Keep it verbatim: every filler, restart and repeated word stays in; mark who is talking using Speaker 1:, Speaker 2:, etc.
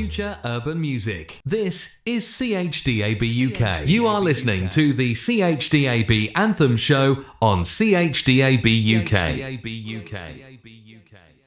Speaker 1: future urban music. This is C H D A B U K. You are listening to the C H D A B Anthem Show on C H D A B U K.